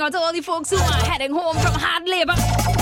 out to all the folks who are heading home from hard labor.